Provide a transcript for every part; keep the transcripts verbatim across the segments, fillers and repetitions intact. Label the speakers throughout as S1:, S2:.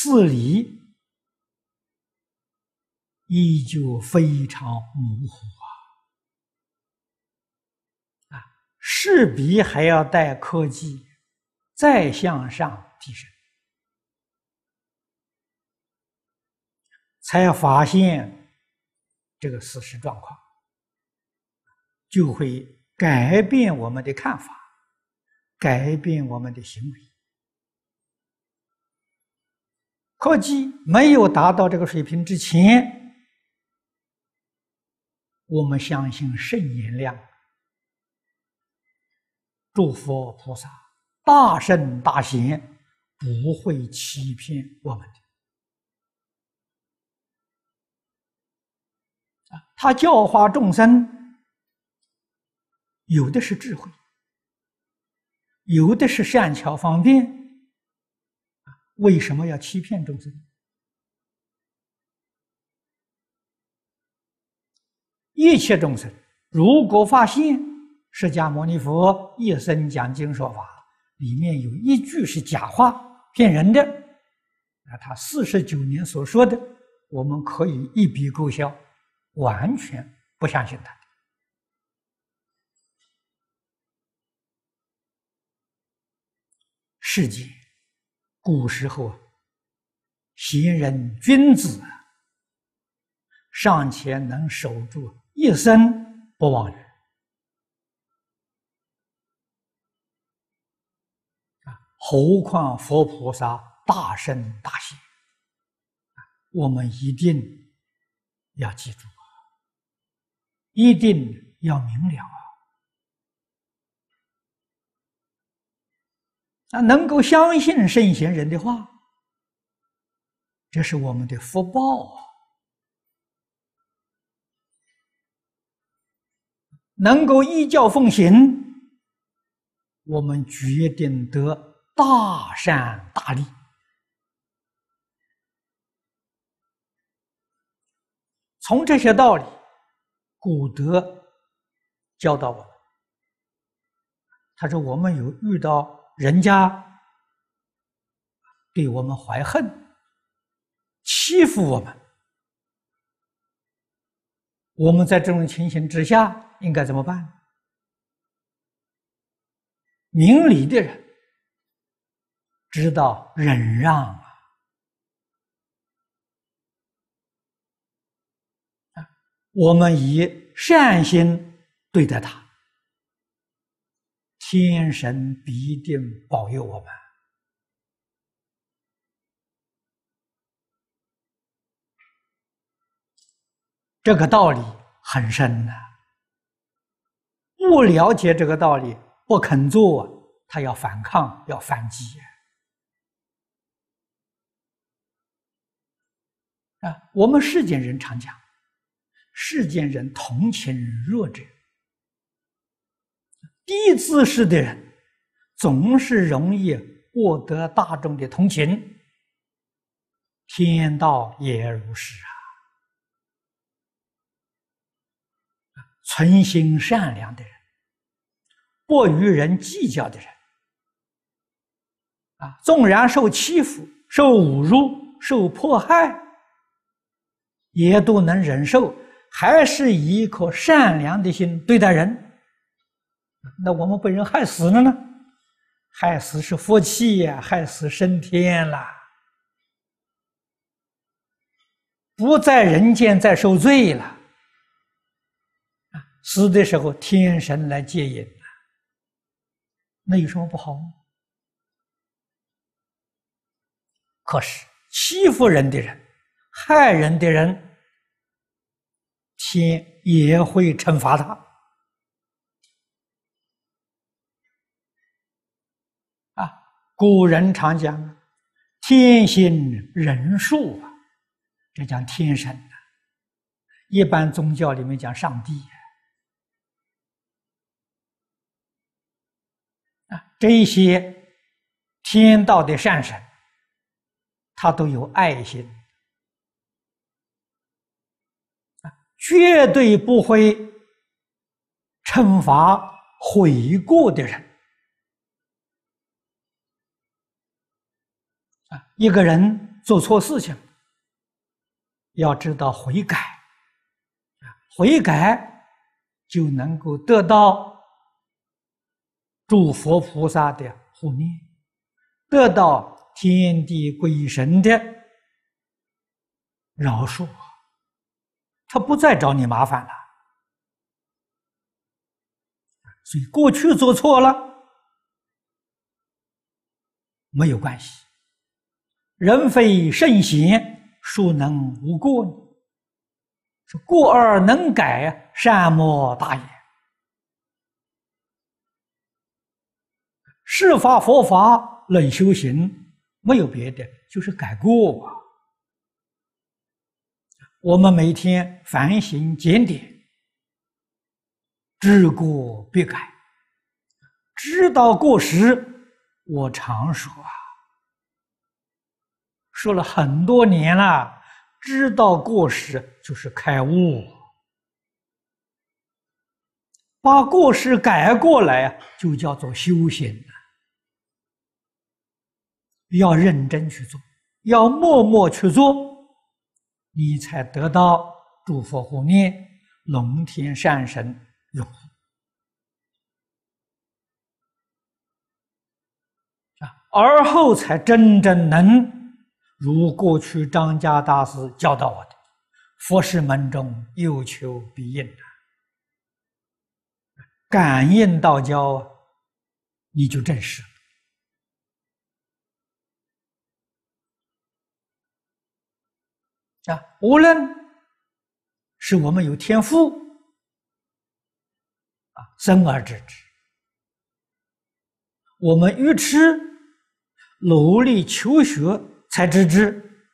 S1: 事理依旧非常模糊啊！啊，势必还要待科技再向上提升，才发现这个事实状况，就会改变我们的看法，改变我们的行为。科技没有达到这个水平之前，我们相信圣言量、诸佛菩萨、大圣大贤不会欺骗我们的。他教化众生，有的是智慧，有的是善巧方便。为什么要欺骗众生？一切众生如果发现释迦牟尼佛一生讲经说法里面有一句是假话骗人的，那他四十九年所说的，我们可以一笔勾销，完全不相信他。世界古时候贤人君子尚且能守住一生不妄语啊，何况佛菩萨大圣大贤，我们一定要记住，一定要明了啊！啊，能够相信圣贤人的话，这是我们的福报啊！能够依教奉行，我们决定得大善大利。从这些道理，古德教导我们，他说我们有遇到人家对我们怀恨，欺负我们，我们在这种情形之下应该怎么办？明理的人知道忍让啊，我们以善心对待他，天神必定保佑我们。这个道理很深呐、啊，不了解这个道理，不肯做，他要反抗，要反击啊！我们世间人常讲，世间人同情弱者，低姿势的人总是容易获得大众的同情，天道也如是啊！存心善良的人，不与人计较的人，啊，纵然受欺负、受侮辱、受迫害，也都能忍受，还是以一颗善良的心对待人。那我们被人害死了呢？害死是福气呀，害死升天了，不在人间再受罪了。死的时候天神来接引，那有什么不好吗？可是欺负人的人、害人的人，天也会惩罚他啊！古人常讲天心人数啊，这讲天神啊，一般宗教里面讲上帝啊，这一些天道的善神，他都有爱心啊，绝对不会惩罚悔过的人啊。一个人做错事情，要知道悔改，悔改就能够得到诸佛菩萨的护念，得到天地鬼神的饶恕，他不再找你麻烦了。所以过去做错了没有关系，人非圣贤，孰能无过呢？是过而能改，善莫大焉。释法佛法论修行，没有别的，就是改过啊。我们每天反省检点，知过必改，知道过失。我常说啊，说了很多年了，知道过失就是开悟，把过失改过来就叫做修行了。要认真去做，要默默去做，你才得到诸佛护念，龙天善神拥护。而后才真正能如过去张家大师教导我的，佛事门中有求必应，感应道交，你就证实了啊！无论是我们有天赋啊，生而知之，我们愚痴努力求学才知之，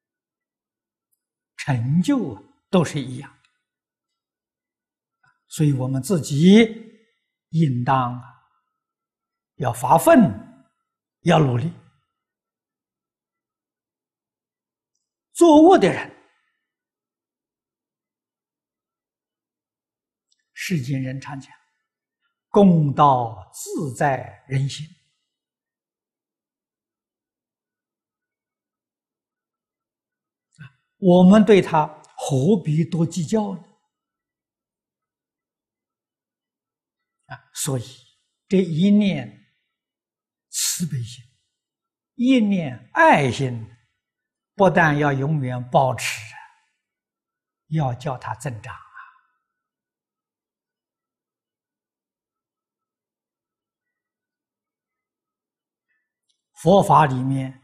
S1: 成就都是一样的。所以我们自己应当要发奋，要努力。作恶的人，世间人常讲公道自在人心，我们对他何必多计较呢？啊，所以这一念慈悲心，一念爱心，不但要永远保持，要叫它增长啊！佛法里面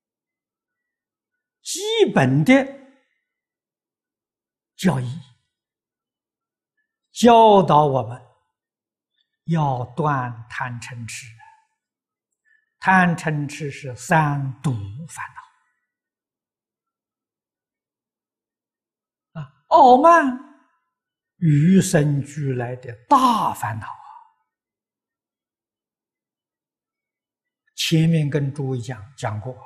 S1: 基本的教义，教导我们要断贪嗔痴。贪嗔痴是三毒烦恼啊，傲慢与生俱来的大烦恼啊。前面跟诸位讲讲过，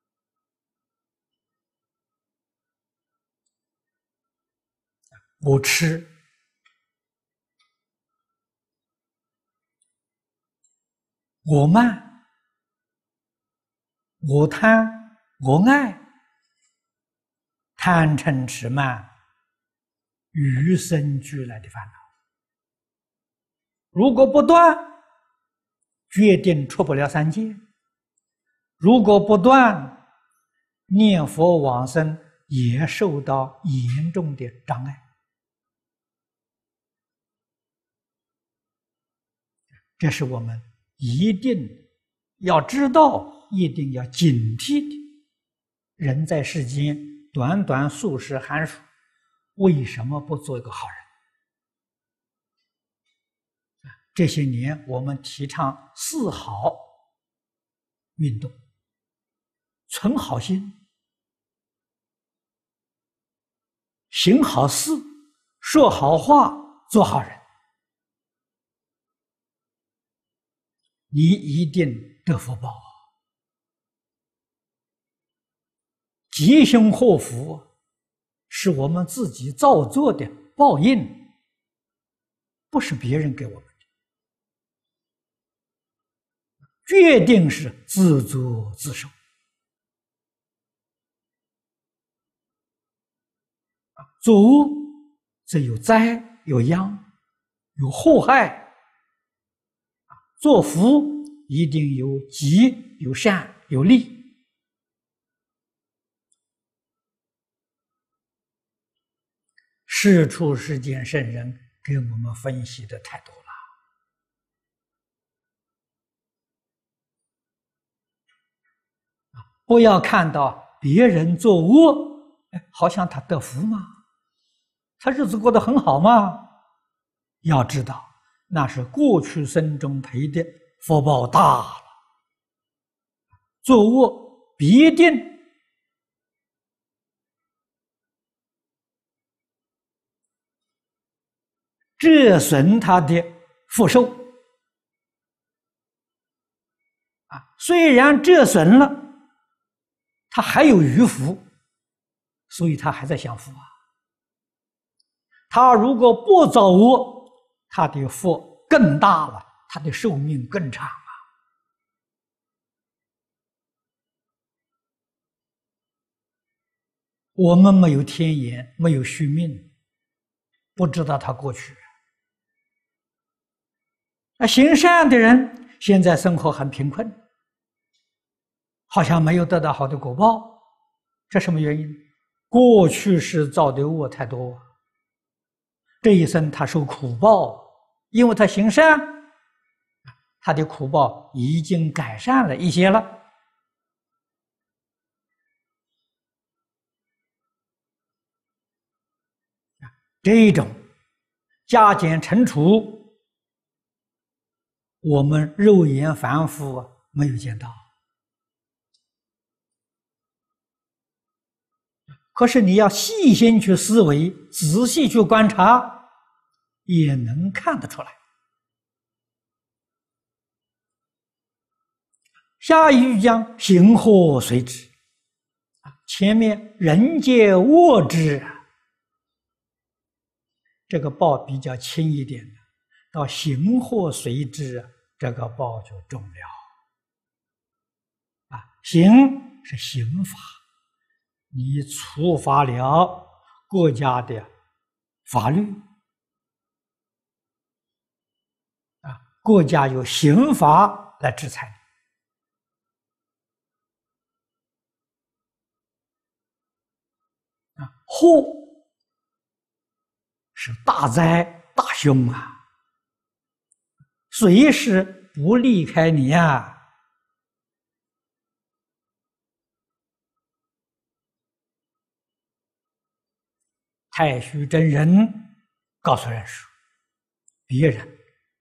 S1: 我吃，我慢，我贪，我爱，贪嗔痴慢与生俱来的烦恼。如果不断，决定出不了三界；如果不断，念佛往生也受到严重的障碍。这是我们一定要知道，一定要警惕的。人在世间短短数十寒暑，为什么不做一个好人？这些年我们提倡四好运动，存好心，行好事，说好话，做好人，你一定得福报。吉凶祸福是我们自己造作的报应，不是别人给我们的，决定是自作自受。 作恶则有灾有殃，有祸害；作福一定有吉有善有利。世出世间圣人给我们分析的太多了。不要看到别人作恶，好像他得福吗？他日子过得很好吗？要知道，那是过去生中培的福报大了。作恶必定折损他的福寿啊！虽然折损了，他还有余福，所以他还在享福啊。他如果不造恶，他的福更大了，他的寿命更长啊。我们没有天眼，没有续命，不知道他过去。那行善的人现在生活很贫困，好像没有得到好的果报，这什么原因？过去是造的恶太多，这一生他受苦报，因为他行善，他的苦报已经改善了一些了。这种加减乘除，我们肉眼凡夫没有见到，可是你要细心去思维，仔细去观察，也能看得出来。下一句讲行祸随之，前面人皆恶之，这个报比较轻一点的，到行祸随之，这个报就重了。啊，刑是刑法，你触发了国家的法律，啊，国家有刑法来制裁你。啊，祸是大灾大凶啊，随时不离开你啊。太虚真人告诉人说，别人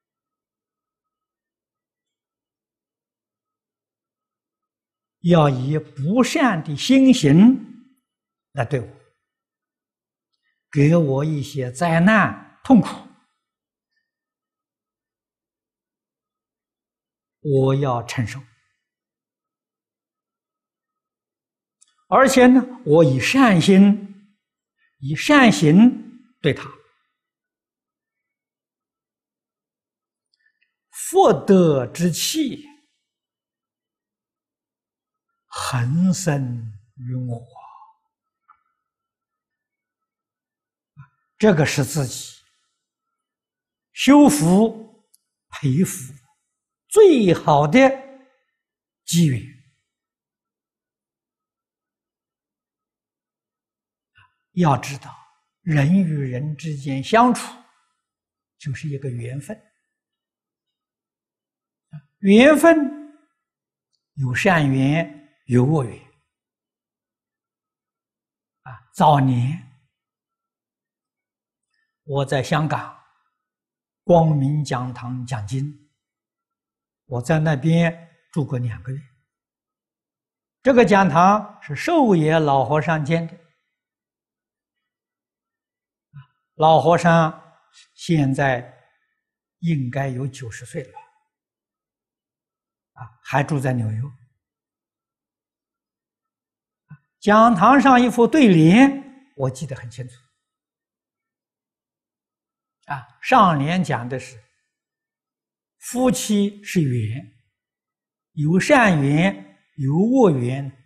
S1: 要以不善的心行来对我，给我一些灾难痛苦，我要承受。而且呢，我以善心以善行对他，福德之气恒生于我，这个是自己修福培福最好的机缘。要知道，人与人之间相处就是一个缘分，缘分有善缘有恶缘。啊，早年我在香港光明讲堂讲经，我在那边住过两个月。这个讲堂是寿野老和尚建的，老和尚现在应该有九十岁了，啊，还住在纽约。讲堂上一副对联，我记得很清楚。啊，上联讲的是夫妻是缘，有善缘有恶缘